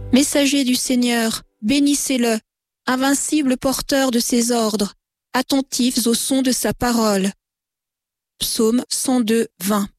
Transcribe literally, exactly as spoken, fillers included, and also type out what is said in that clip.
Messager du Seigneur, bénissez-le, invincible porteur de ses ordres, attentifs au son de sa parole. Psaume cent deux, vingt.